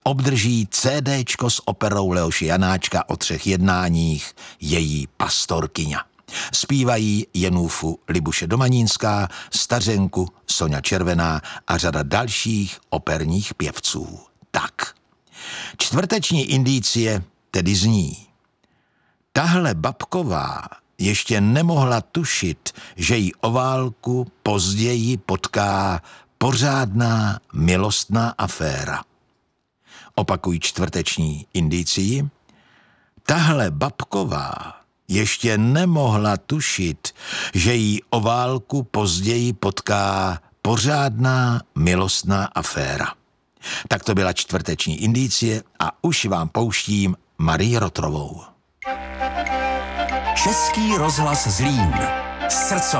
obdrží CDčko s operou Leoše Janáčka o 3 jednáních Její pastorkyňa. Zpívají Jenůfu Libuše Domanínská, Stařenku Soňa Červená a řada dalších operních pěvců. Tak. Čtvrteční indicie tedy zní: tahle babková ještě nemohla tušit, že jí o válku později potká pořádná milostná aféra. Opakují čtvrteční indicii. Tahle babková ještě nemohla tušit, že jí o válku později potká pořádná milostná aféra. Tak to byla čtvrteční indicie a už vám pouštím Marii Rotrovou. Český rozhlas Zlín. Srdcově.